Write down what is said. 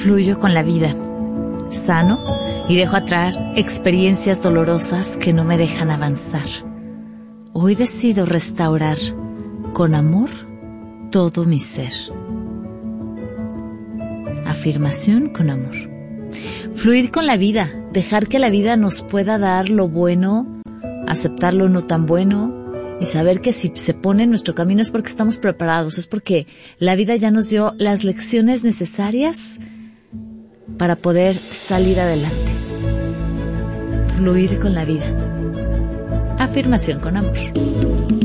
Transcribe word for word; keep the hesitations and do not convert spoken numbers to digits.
Fluyo con la vida, sano y dejo atrás experiencias dolorosas que no me dejan avanzar. Hoy decido restaurar con amor todo mi ser. Afirmación con amor. Fluir con la vida, dejar que la vida nos pueda dar lo bueno, aceptar lo no tan bueno y saber que si se pone en nuestro camino es porque estamos preparados, es porque la vida ya nos dio las lecciones necesarias para poder salir adelante. Fluir con la vida. Afirmación con amor.